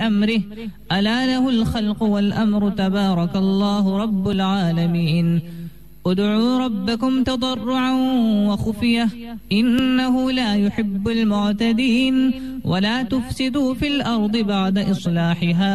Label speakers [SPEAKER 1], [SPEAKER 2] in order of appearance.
[SPEAKER 1] أمره ألا له الخلق والأمر تبارك الله رب العالمين ادعوا ربكم تضرعا وخفية إنه لا يحب المعتدين ولا تفسدوا في الأرض بعد إصلاحها